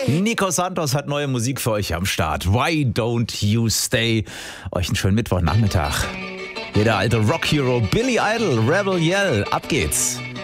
Nico Santos hat neue Musik für euch am Start. Why don't you stay? Euch einen schönen Mittwochnachmittag. Hier der alte Rock-Hero Billy Idol, Rebel Yell. Ab geht's.